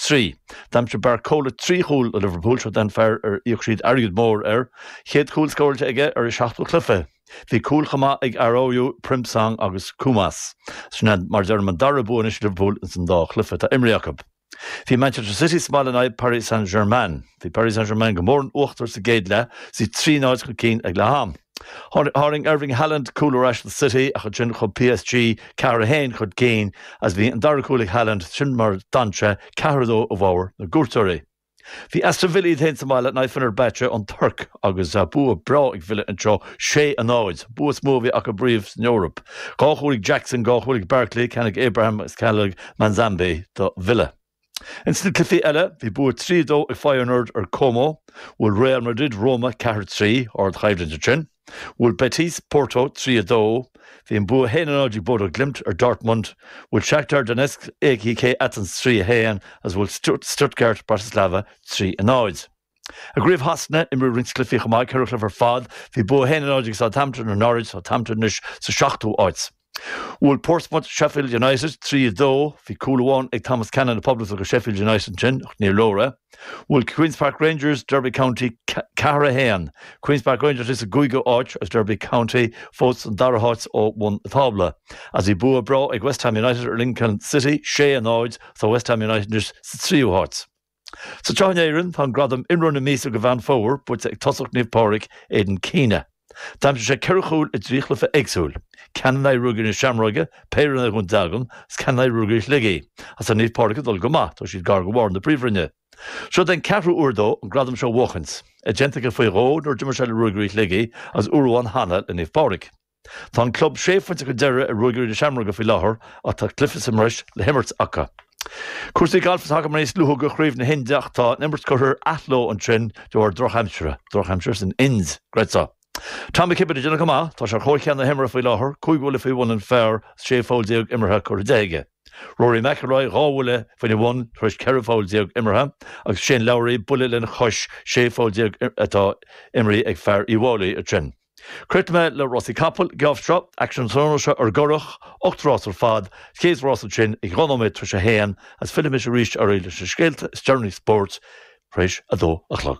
trí. Dam se bar cóla trí chúl a Liverpool se den fear íochríd argad mór chéad chúl scóilte aige seachtú clufe. Bhí cúl chama ag aróú Primsang agus Cúmas. Snad mar derman darabún is Liverpool in san dá clufe tá Imre Jacob. Bhí Manchester City smálanna Paris Saint-Germain. Bhí Paris Saint-Germain go mór an uachtar sa géad le sí 3 náid go cín ag le ham. Haring Erling Haaland cooler the City a chud chun PSG cara hain chud céin as bhí an dara cúlaigh Haaland sin mar dantre caradó ó bháir na gúrtarí. Bhí Aston Villa héin sa mála naifanar bete an Turk agus bua bra ag Villa an tro sé an áid, buas móvi ach a bríomh in Europe. Gáchúlaigh Jackson, gáchúlaigh Barkley, canig Abraham agus canig Manzambe do Villa. In stil clifí eile, bhí bua 3-2 ag Feyenoord ar Como, bhfuil Real Madrid Roma 4-3 or chaibhlinn sin. Bhfuil Betis Porto 3-2, bhí an bua héan an áidí Bodo Glimt ar Dortmund, bhfuil Shakhtar Donetsk AEK Athens 3-1 as bhfuil Stuttgart Bratislava 3-8. A gríomh hasna imre rins clifí chumá ceirich ar fad, bhí bua héan an áidí Southampton ar Norwich, Southampton is sa 7-8. Bhfuil Portsmouth Sheffield United 3-2, bhí cúlaháin ag Thomas Cannon na Public go Sheffield United sin níor lóra. Bhfuil Queen's Park Rangers Derby County cara héan. Queen's Park Rangers is a guigo áit as Derby County fós an daraháits ó 1 tabla. As bhí bua bra ag West Ham United ar Lincoln City sé an áid so West Ham United is sa 3 háits. Sa John Éireann tá gradam imrún na mísa go bhain fór buit ag tosach níomh páric éidir cíine. Tam sé ceirchúil i dríchla éagsúil. Ceanna rúgan na seamróige, péireanna chun dagan, ceanna rúgan is ligí. As an níomh páric dul go maith, tá siad gar go bhhair na príomhrinne. Seo den ceathrú úrdó an gradam seo wachans. A gentecha faoi ród or dimar se rúgan is ligí as uruán hana in níomh páric. Tá an club séfainte go deire a rúgan na seamróige faoi láthair a tá clifis imreis le himmarts acha. Cuasaí galfas haga mar éis luthú go chríomh na hindeach tá nimmart cothir athló an trin deir Drochaimsire. Drochaimsire san Inns, Gretsa. Tommy Kibbet dina gama, tá sé chóicheanna himar faoi láthair, cúigúla faoi bhain an fearr séfáildeag imirthe chur déige. Rory McIlroy ráhúla faoine bhain tris ceirfáildeag imirthe, agus sin Lowry bula lena chois séfáildeag atá imirí ag fearr íhálaí a trin. Critme le Rossi Cappel, Gavstra, Action Sonose ar Gorach, 8 rás ar fad, chéad rás ar trin ag ghanóméid tris a héan, as filmis a ríist ar éile sa scéalta Sterling Sports, préis a dó a chlog.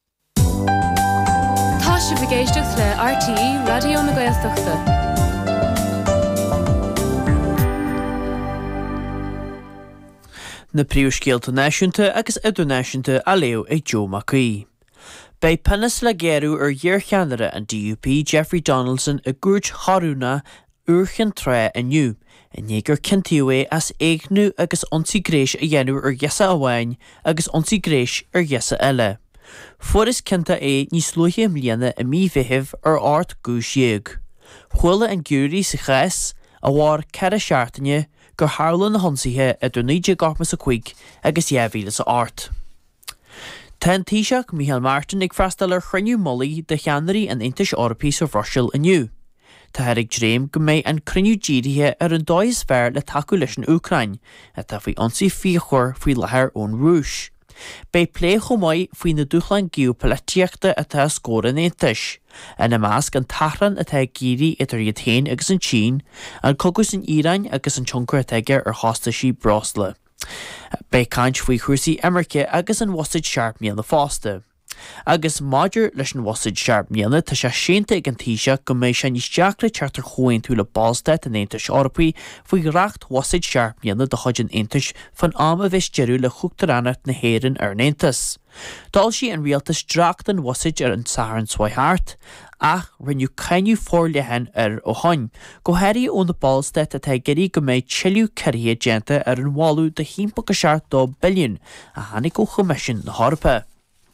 Tá bhgéisteach le RTE Radio na Gaeltachta. Na príomhscéalta náisiúnta agus idirnáisiúnta a léamh ag Joe McCree. Bei pinnas le géirú ar dhearcheanara an DUP Jeffrey Donaldson a gúirt Harúna uirchan tre aniu, a négur cintíú as éagnú agus ionsaí gréis a dhéanú ar gheasa amháin agus ionsaí gréis ar gheasa eile. Fuair cinnta níos luithe mbliana a mímhithimh ar áit gúis dhéag. Chuala an gúirí sa chais a bhár ceithre seaartaine gur tharla na honsaithe idir 1945 agus 2000 sa áit. Tá an Taoiseach Micheál Martin ag freastal ar chruinniú molaí de cheannarí an Aontais Eorpaí sa Bhrosail aniu. Tá ag dréim go méid an cruinniú dírithe ar an dóid sfeir le taú leis an Úcrain a tá faoi ionsaí fíochur faoi lethir ón Rúis. Bei plé chomáid faoin na dúchlein geopolitíochta atá scóra in Aontais, ina measc an taithran atá géirí idir Iothéin agus an Tsín, an cogus in Írain agus an tionchar atá gur ar hástaisí Brosla. Bei caint faoi chuasaí Amirce agus an Wasaid Sharp míana fásta. Agus maidir leis an Wasaid Sharp míana tá sé sénta ag an Taoiseach go méid sé níos deach le teartar chuain tú le Ballstead in Aontais Eorpaí faoi reacht Wasaid Sharp míana do chuid an Aontais fan am a bheits dearú le chuachtaránat na héireann ar an Aontas. Dal sí an rialtas dracht an Wasaid ar an Saharan Swihart, ach rinneú cainiú fórlehan ar ó hain, go heirí ón na Ballstead atá geirí go méid chiliú ceirthe déanta ar an bháilú de 1.2 billiún a tháinig ó chomisin na Harpa.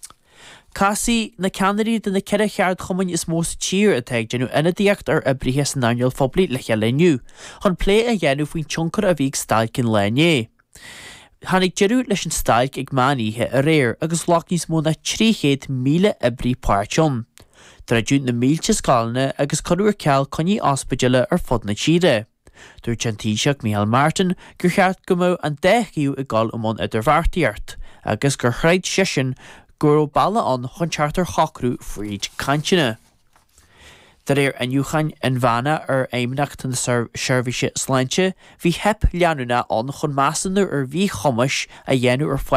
Casí na ceannarí de na ceire cheart chumainn is mós tír a teag genú ina díocht ar ibrithe san Daniel Fobli le cheileniu, chun plé a dhéanú faoin tionchar a bhíh stailcin lené. Tháinig dearú leis an stailc ag máníthe a réir agus lách níos mó na 300,000 ibrí páirteom. Dúirt na mílte scálanna agus chuúir ceall coní ospaidile ar fud na tíre. Dúirt an Taoiseach Micheál Martin gur cheart go mó an 10 a gáil amón idir bhartaíart, agus gur chraid sisin gur balla an chun chartar chocrú fríd cantina. Dar éir aniuchain an bhana ar éimneacht an seirbhíse sláinte, bhí hep leanúna an chun measanú ar bhí chomas a dhéanú ar